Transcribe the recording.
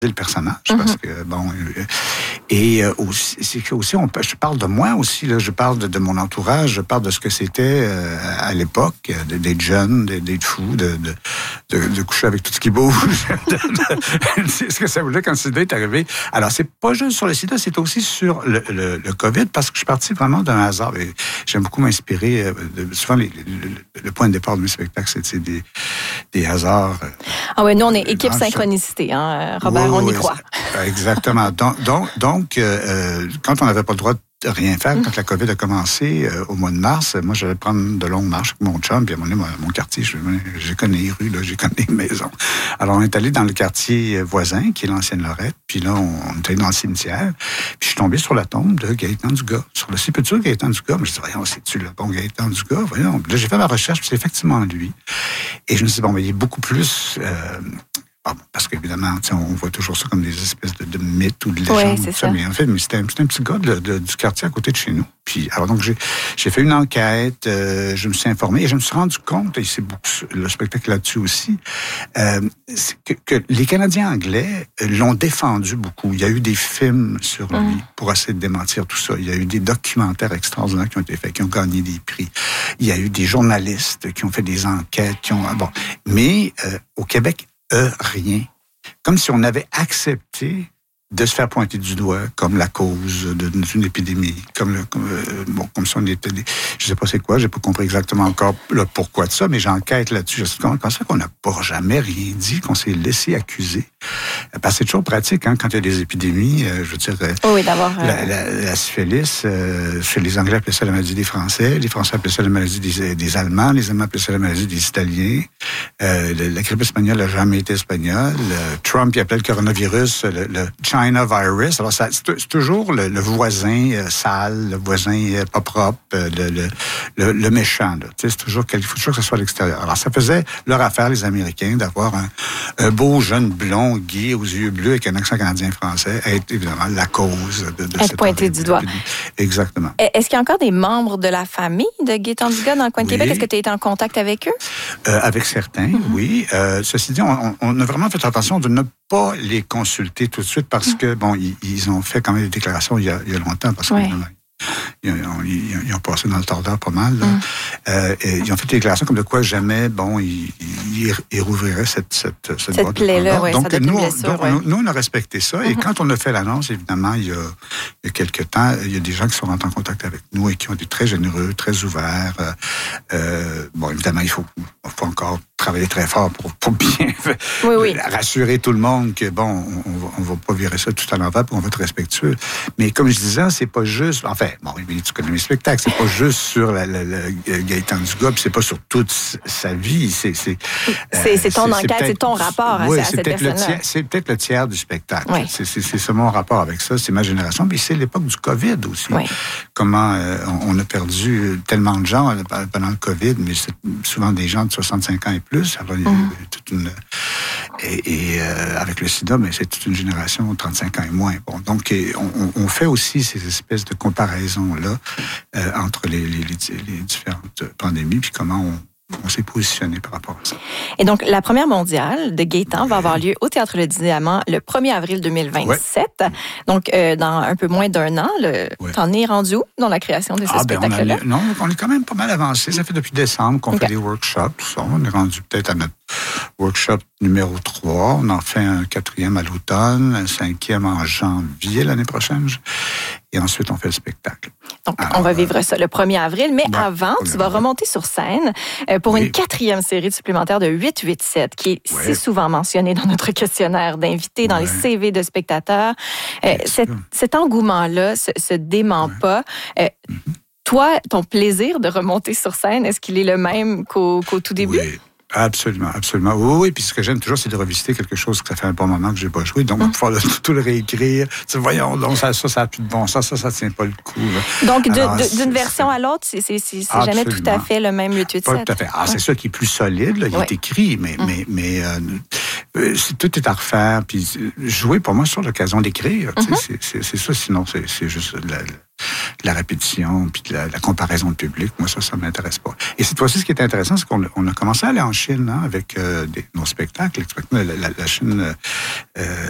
le personnage, parce que, aussi, c'est que aussi, je parle de moi aussi, là, je parle de mon entourage, je parle de ce que c'était à l'époque, d'être jeune, d'être fou, de coucher avec tout ce qui bouge, c'est ce que ça voulait quand le sida est arrivé. Alors, c'est pas juste sur le sida, c'est aussi sur le COVID, parce que je suis parti vraiment d'un hasard. Et j'aime beaucoup m'inspirer. Souvent, le point de départ de mes spectacles, c'est des hasards. Ah oui, nous, on est équipe synchronicité, hein, Robert, on y croit. Exactement. Donc, quand on n'avait pas le droit de rien faire, quand la COVID a commencé au mois de mars, moi, j'allais prendre de longues marches avec mon chum, puis à un moment donné, mon quartier, je connais les rues, là, je connais les maisons. Alors, on est allé dans le quartier voisin, qui est l'ancienne Lorette, puis là, on est allé dans le cimetière, puis je suis tombé sur la tombe de Gaétan Dugas, sur le sépulture de Gaétan Dugas. Je me suis dit, voyons, c'est-tu le bon Gaétan Dugas? Voyons. Puis là, j'ai fait ma recherche, puis c'est effectivement lui. Et je me suis dit, bon, mais il est beaucoup plus... parce qu'évidemment, on voit toujours ça comme des espèces de mythes ou de légendes. Oui, c'est ça. Mais en fait, c'était un petit gars du quartier à côté de chez nous. Puis, alors donc, j'ai fait une enquête, je me suis informé et je me suis rendu compte, et c'est beaucoup le spectacle là-dessus aussi, que les Canadiens anglais l'ont défendu beaucoup. Il y a eu des films sur lui pour essayer de démentir tout ça. Il y a eu des documentaires extraordinaires qui ont été faits, qui ont gagné des prix. Il y a eu des journalistes qui ont fait des enquêtes, mais au Québec, rien. Comme si on avait accepté de se faire pointer du doigt comme la cause d'une épidémie, comme si on était je sais pas c'est quoi, j'ai pas compris exactement encore le pourquoi de ça, mais j'enquête là-dessus. Je me suis dit, comment ça qu'on n'a pas jamais rien dit, qu'on s'est laissé accuser? Parce que c'est toujours pratique, hein, quand il y a des épidémies, je veux dire, oui, d'avoir la syphilis, les Anglais appelaient ça la maladie des Français, les Français appelaient ça la maladie des Allemands, les Allemands appelaient ça la maladie des Italiens, la grippe espagnole n'a jamais été espagnole, Trump, il appelait le coronavirus le China virus. Alors, c'est toujours le voisin sale, le voisin pas propre, le méchant. C'est toujours il faut toujours que ce soit à l'extérieur. Alors, ça faisait leur affaire, les Américains, d'avoir un beau jeune blond, gay, aux yeux bleus, avec un accent canadien-français, être évidemment la cause de être pointé du doigt. Exactement. Est-ce qu'il y a encore des membres de la famille de Gaétan Dugas dans le coin de Québec? Est-ce que tu as été en contact avec eux? Avec certains, oui. Ceci dit, on a vraiment fait attention de ne pas les consulter tout de suite parce que, ils ont fait quand même des déclarations il y a longtemps parce que ils ont passé dans le tordeur pas mal. Ils ont fait des déclarations comme de quoi jamais, ils rouvriraient cette boîte plaie-là. Donc, nous, on a respecté ça. Et quand on a fait l'annonce, évidemment, il y a quelques temps, il y a des gens qui sont rentrés en contact avec nous et qui ont été très généreux, très ouverts. Évidemment, il faut encore travailler très fort pour bien rassurer tout le monde que, on va pas virer ça tout à l'envers, puis on va être respectueux. Mais comme je disais, c'est pas juste... Enfin, tu connais mes spectacles, c'est pas juste sur la Gaétan Dugas, puis c'est pas sur toute sa vie. C'est ton enquête, c'est ton rapport à cette personne-là. C'est peut-être le tiers du spectacle. Oui. C'est ça mon rapport avec ça, c'est ma génération. Puis c'est l'époque du COVID aussi. Oui. Comment on a perdu tellement de gens pendant le COVID, mais c'est souvent des gens de 65 ans et plus. Alors, il y a eu toute une... avec le sida, mais c'est toute une génération de 35 ans et moins. Donc, on fait aussi ces espèces de comparaisons-là entre les différentes pandémies, puis comment on s'est positionné par rapport à ça. Et donc, la première mondiale de Gaétan va avoir lieu au Théâtre Le Diamant le 1er avril 2027. Ouais. Donc, dans un peu moins d'un an, t'en es rendu où dans la création de ce spectacle-là? On est quand même pas mal avancé. Ça fait depuis décembre qu'on fait des workshops, tout ça. On est rendu peut-être à notre workshop numéro 3. On en fait un 4e à l'automne, un 5e en janvier l'année prochaine. Et ensuite, on fait le spectacle. Donc, on va vivre ça le 1er avril. Mais avant, tu vas remonter sur scène pour une 4e série supplémentaire de 887, qui est si souvent mentionnée dans notre questionnaire d'invités, dans les CV de spectateurs. Cet engouement-là se dément pas. Toi, ton plaisir de remonter sur scène, est-ce qu'il est le même qu'au tout début? Oui. Absolument, absolument. Oui, puis ce que j'aime toujours, c'est de revisiter quelque chose que ça fait un bon moment que j'ai pas joué. Donc, pouvoir tout le réécrire. Voyons, donc ça a plus de bon sens, ça tient pas le coup. Donc, d'une version à l'autre, c'est jamais tout à fait le même 887. Pas tout à fait. C'est ça qui est plus solide, là, il est écrit, mais tout est à refaire. Puis jouer, pour moi, c'est sur l'occasion d'écrire. C'est ça, sinon, c'est juste la répétition, puis la comparaison de public. Moi, ça m'intéresse pas. Et cette fois-ci, ce qui est intéressant, c'est qu'on a commencé à aller en Chine avec nos spectacles. La Chine